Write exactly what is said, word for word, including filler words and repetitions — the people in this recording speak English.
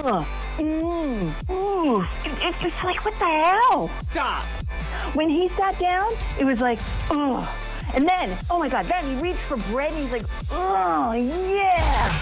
ugh, mm, ooh. It, it, it's like, what the hell? Stop. When he sat down, it was like, ugh. And then, oh my God, then he reached for bread and he's like, oh, yeah.